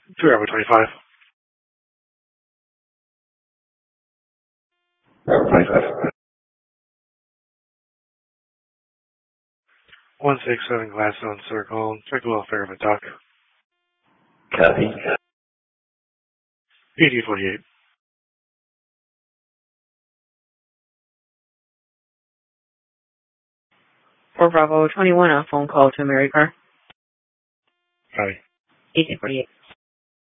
2 Bravo 25. 25. 167 Gladstone Circle. Check the welfare of a duck. Copy. PD 48. 4 Bravo 21, a phone call to Mary Carr. Copy. EJ 48.